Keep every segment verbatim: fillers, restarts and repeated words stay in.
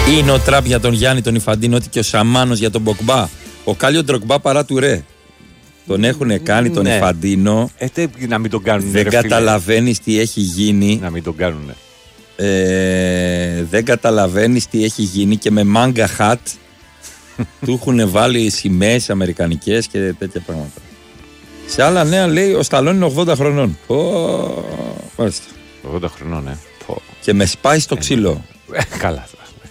Είναι ο Τραμπ για τον Γιάννη τον Ιφαντίνο, ότι και ο Σαμάνος για τον Ποκμπά. Ο Κάλιο Ντρογκμπά παρά του ρε. Τον έχουν κάνει τον ναι. Ιφαντίνο. Ε, τε, να μην τον κάνουν. Δεν καταλαβαίνεις τι έχει γίνει. Να μην τον κάνουν. Ε, δεν καταλαβαίνεις τι έχει γίνει και με μάγκα χατ του έχουν βάλει σημαίες αμερικανικές και τέτοια πράγματα. Σε άλλα νέα λέει ο Σταλόν είναι ογδόντα χρονών. Oh, ογδόντα χρονών, ναι. Και με σπάει στο ξύλο. Ε, καλά.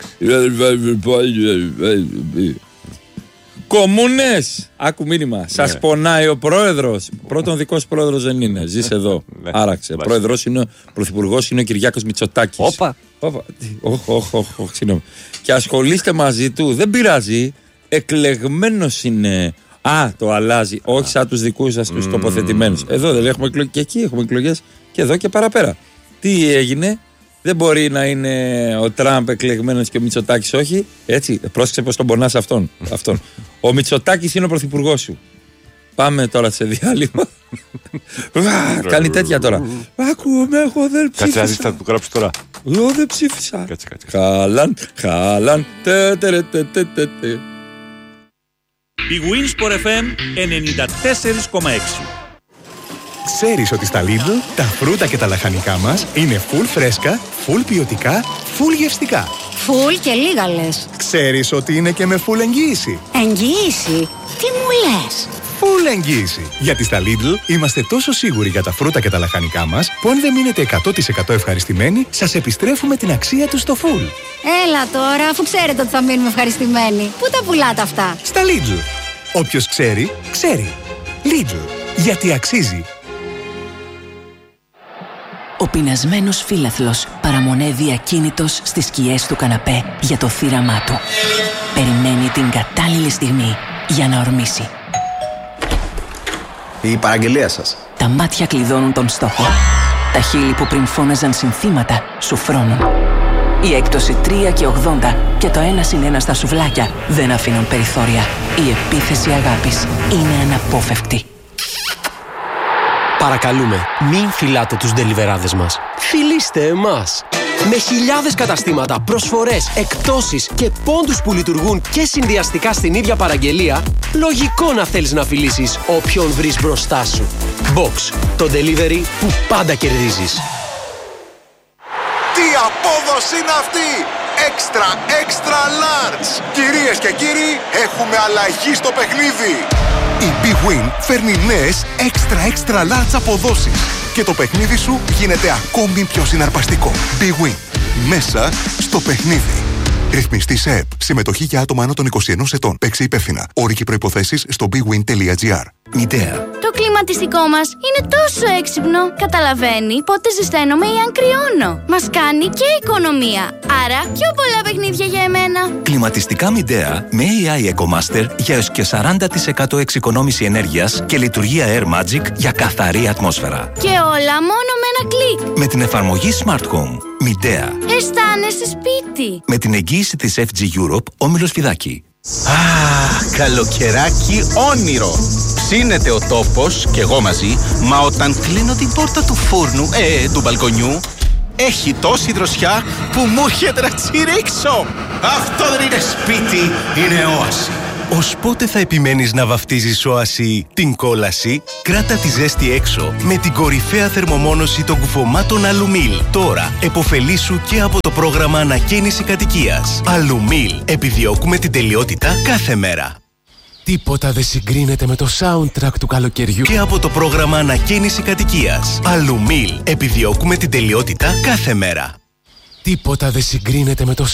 Κομμούνες! Άκου μήνυμα. Σας πονάει ο πρόεδρος. Πρώτον δικός πρόεδρος δεν είναι. Ζεις εδώ. Άραξε. Πρόεδρος είναι, πρωθυπουργός είναι ο Κυριάκος Μητσοτάκης. Όπα. Και ασχολείστε μαζί του. Δεν πειράζει. Εκλεγμένος είναι. Α, το αλλάζει. Όχι σαν τους δικούς σας τους τοποθετημένους. Εδώ δεν έχουμε εκλογές. Και εκεί έχουμε εκλογές. Και εδώ και παραπέρα. Τι έγινε? Δεν μπορεί να είναι ο Τραμπ εκλεγμένος και ο Μητσοτάκης όχι. Έτσι, πρόσεξε πως τον πονάς αυτόν. αυτόν. Ο Μητσοτάκης είναι ο πρωθυπουργός σου. Πάμε τώρα σε διάλειμμα. Κάνει τέτοια τώρα. Ακούω, εγώ δεν ψήφισα. Κάτσε, θα του γράψει τώρα. Εγώ δεν ψήφισα. Κάτσε, κάτσε. Χαλάν, χαλάν. Η Winsport εφ εμ ενενήντα τέσσερα κόμμα έξι. Ξέρεις ότι στα Lidl τα φρούτα και τα λαχανικά μας είναι full φρέσκα, full ποιοτικά, full γευστικά. Full και λίγα λες. Ξέρεις ότι είναι και με full εγγύηση. Εγγύηση? Τι μου λες? Full εγγύηση. Γιατί στα Lidl είμαστε τόσο σίγουροι για τα φρούτα και τα λαχανικά μας που αν δεν μείνετε εκατό τοις εκατό ευχαριστημένοι, σας επιστρέφουμε την αξία τους στο full. Έλα τώρα, αφού ξέρετε ότι θα μείνουμε ευχαριστημένοι. Πού τα πουλάτε αυτά? Στα Lidl. Όποιος ξέρει, ξέρει. Lidl. Γιατί αξίζει. Ο πεινασμένος φύλαθλος παραμονεύει ακίνητος στις σκιές του καναπέ για το θύραμά του. Περιμένει την κατάλληλη στιγμή για να ορμήσει. Η παραγγελία σας. Τα μάτια κλειδώνουν τον στόχο. Τα χείλη που πριν φώναζαν συνθήματα σου φρώνουν. Η έκπτωση τρία και ογδόντα και το ένα συν ένα στα σουβλάκια δεν αφήνουν περιθώρια. Η επίθεση αγάπης είναι αναπόφευκτη. Παρακαλούμε, μην φυλάτε τους ντελιβεράδες μας. Φιλήστε εμάς. Με χιλιάδες καταστήματα, προσφορές, εκπτώσεις και πόντους που λειτουργούν και συνδυαστικά στην ίδια παραγγελία, λογικό να θέλεις να φιλήσεις όποιον βρεις μπροστά σου. Box, το delivery που πάντα κερδίζεις. Τι απόδοση είναι αυτή! Extra, extra large! Κυρίες και κύριοι, έχουμε αλλαγή στο παιχνίδι! Η Big Win φέρνει νέες extra, extra large αποδόσεις και το παιχνίδι σου γίνεται ακόμη πιο συναρπαστικό. Big Win. Μέσα στο παιχνίδι. Ρυθμιστή σε ΕΠ. Συμμετοχή για άτομα άνω των είκοσι ενός ετών. Παίξε υπεύθυνα. Όροι και προϋποθέσεις στο bigwin τελεία gr. Μητέα. Το κλιματιστικό μας είναι τόσο έξυπνο. Καταλαβαίνει πότε ζεσταίνομαι ή αν κρυώνω. Μας κάνει και οικονομία. Άρα πιο πολλά παιχνίδια για εμένα. Κλιματιστικά Μητέα με έι άι EcoMaster για έως και σαράντα τοις εκατό εξοικονόμηση ενέργειας και λειτουργία Air Magic για καθαρή ατμόσφαιρα. Και όλα μόνο με ένα κλικ. Με την εφαρμογή Smart Home. Μητέα. Αισθάνεσαι σπίτι. Με την εγγύηση της εφ τζι Europe, Όμιλος Φιδάκη. Α, καλοκαιράκι όνειρο. Ψήνεται ο τόπος και εγώ μαζί, μα όταν κλείνω την πόρτα του φούρνου, ε, του μπαλκονιού, έχει τόση δροσιά που μου έρχεται να τσιρίξω. Αυτό δεν είναι σπίτι, είναι όαση. Ως πότε θα επιμένεις να βαφτίζεις όαση την κόλαση? Κράτα τη ζέστη έξω με την κορυφαία θερμομόνωση των κουφωμάτων Αλουμίλ. Τώρα εποφελήσου και από το πρόγραμμα ανακαίνιση κατοικίας. Αλουμίλ. Επιδιώκουμε την τελειότητα κάθε μέρα. Τίποτα δεν συγκρίνεται με το soundtrack του καλοκαιριού. Και από το πρόγραμμα ανακαίνιση κατοικίας. Αλουμίλ. Επιδιώκουμε την τελειότητα κάθε μέρα. Τίποτα δεν συγκρίνεται με το